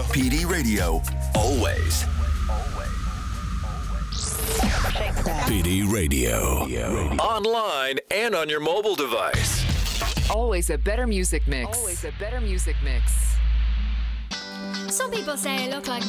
PD Radio, always. PD Radio. Online and on your mobile device. Always a better music mix. Always a better music mix. Some people say I look like